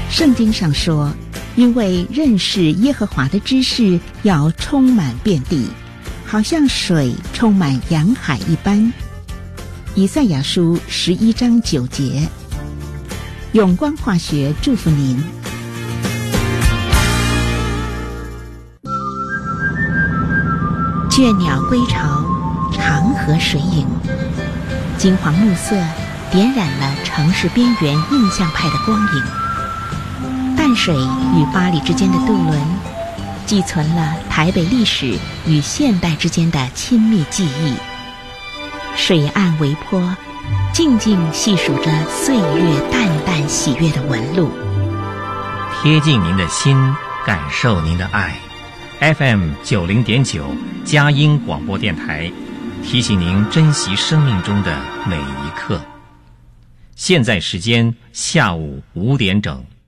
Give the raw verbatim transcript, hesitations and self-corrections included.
圣经上说，因为认识耶和华的知识要充满遍地，好像水充满洋海一般。以赛亚书十一章九节。永光化学祝福您。倦鸟归巢，长河水影，金黄暮色点染了城市边缘印象派的光影。淡水与巴黎之间的渡轮，寄存了台北历史与现代之间的亲密记忆。水岸微波，静静细数着岁月淡淡喜悦的纹路， 贴近您的心，感受您的爱。F M 九零点九佳音广播电台，提醒您珍惜生命中的每一刻。现在时间下午五点整。